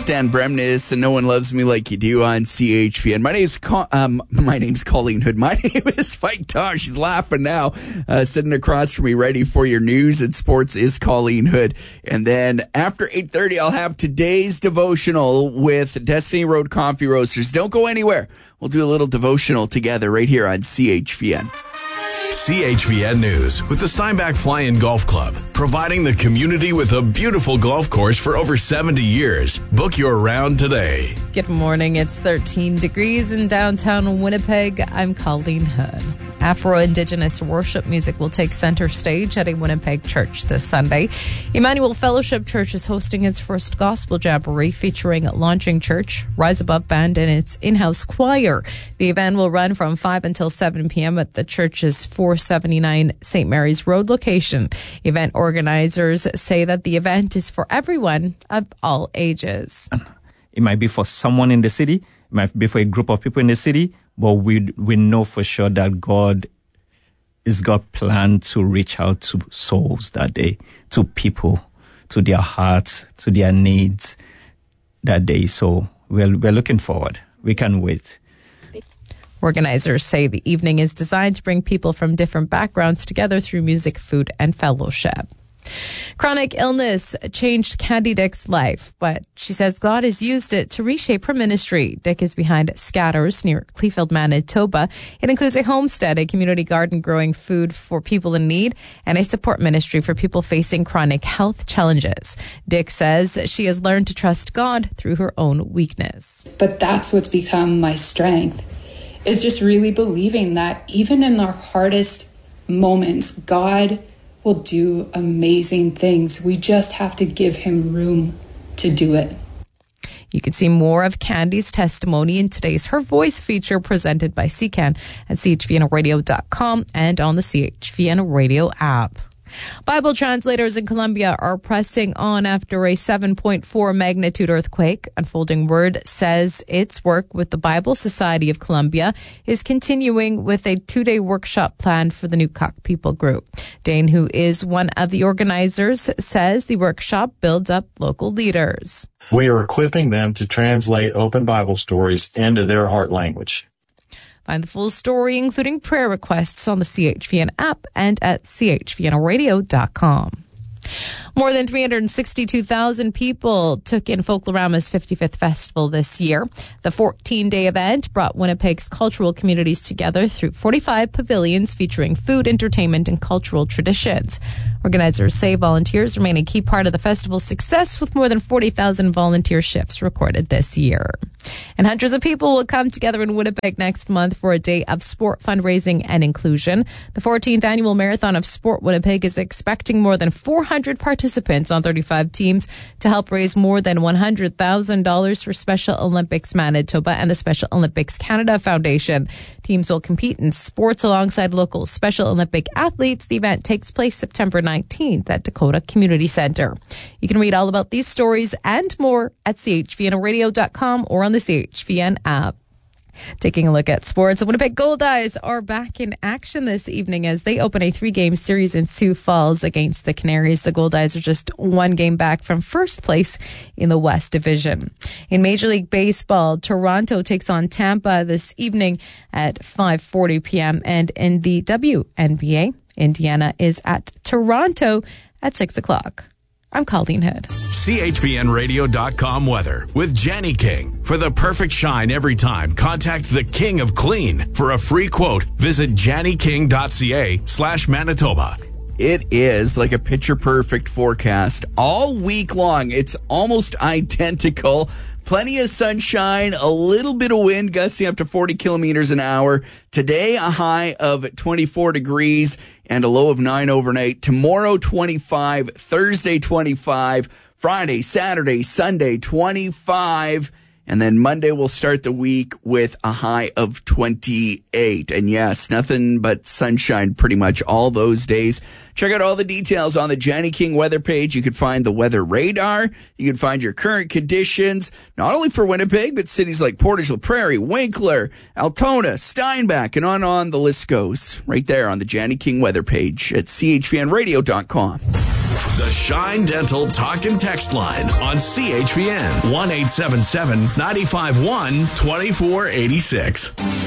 Dan Bremnes, and No One Loves Me Like You Do on CHVN. My name's Colleen Hood. My name is Spike Tosh. She's laughing now. Sitting across from me, ready for your news and sports, is Colleen Hood. And then after 8:30, I'll have today's devotional with Destiny Road Coffee Roasters. Don't go anywhere. We'll do a little devotional together right here on CHVN. CHVN News with the Steinbach Fly-In Golf Club, providing the community with a beautiful golf course for over 70 years. Book your round today. Good morning. It's 13 degrees in downtown Winnipeg. I'm Colleen Hood. Afro-Indigenous worship music will take center stage at a Winnipeg church this Sunday. Emmanuel Fellowship Church is hosting its first gospel jamboree featuring Launching Church, Rise Above Band, and its in-house choir. The event will run from 5 until 7 p.m. at the church's 479 St. Mary's Road location. Event organizers say that the event is for everyone of all ages. It might be for someone in the city. It might be for a group of people in the city. But we know for sure that God planned to reach out to souls that day, to people, to their hearts, to their needs that day. So we're looking forward. We can't wait. Organizers say the evening is designed to bring people from different backgrounds together through music, food, and fellowship. Chronic illness changed Candy Dick's life, but she says God has used it to reshape her ministry. Dick is behind Scatters near Cleveland, Manitoba. It includes a homestead, a community garden growing food for people in need, and a support ministry for people facing chronic health challenges. Dick says she has learned to trust God through her own weakness. But that's what's become my strength, is just really believing that even in our hardest moments, God will do amazing things. We just have to give him room to do it. You can see more of Candy's testimony in today's Her Voice feature presented by CCAN at chvnradio.com and on the CHVN Radio app. Bible translators in Colombia are pressing on after a 7.4 magnitude earthquake. Unfolding Word says its work with the Bible Society of Colombia is continuing with a 2-day workshop planned for the Nukok people group. Dane, who is one of the organizers, says the workshop builds up local leaders. We are equipping them to translate open Bible stories into their heart language. Find the full story, including prayer requests, on the CHVN app and at chvnradio.com. More than 362,000 people took in Folklorama's 55th festival this year. The 14-day event brought Winnipeg's cultural communities together through 45 pavilions featuring food, entertainment, and cultural traditions. Organizers say volunteers remain a key part of the festival's success, with more than 40,000 volunteer shifts recorded this year. And hundreds of people will come together in Winnipeg next month for a day of sport, fundraising, and inclusion. The 14th annual Marathon of Sport Winnipeg is expecting more than 400 participants on 35 teams to help raise more than $100,000 for Special Olympics Manitoba and the Special Olympics Canada Foundation. Teams will compete in sports alongside local Special Olympic athletes. The event takes place September 19th at Dakota Community Center. You can read all about these stories and more at chvnradio.com or on the CHVN app. Taking a look at sports, the Winnipeg Goldeyes are back in action this evening as they open a 3-game series in Sioux Falls against the Canaries. The Goldeyes are just 1 game back from first place in the West Division. In Major League Baseball, Toronto takes on Tampa this evening at 5:40 p.m. And in the WNBA, Indiana is at Toronto at 6 o'clock. I'm Colleen Hood. CHVNradio.com weather with Jenny King. For the perfect shine every time, contact the King of Clean. For a free quote, visit jannyking.ca/Manitoba. It is like a picture-perfect forecast all week long. It's almost identical. Plenty of sunshine, a little bit of wind gusting up to 40 kilometers an hour. Today, a high of 24 degrees and a low of 9 overnight. Tomorrow, 25. Thursday, 25. Friday, Saturday, Sunday, 25. And then Monday we'll start the week with a high of 28. And yes, nothing but sunshine pretty much all those days. Check out all the details on the Jenny King weather page. You can find the weather radar. You can find your current conditions, not only for Winnipeg, but cities like Portage la Prairie, Winkler, Altona, Steinbach, and on the list goes. Right there on the Jenny King weather page at chvnradio.com. The Shine Dental Talk and Text Line on CHVN 1-877-951-2486.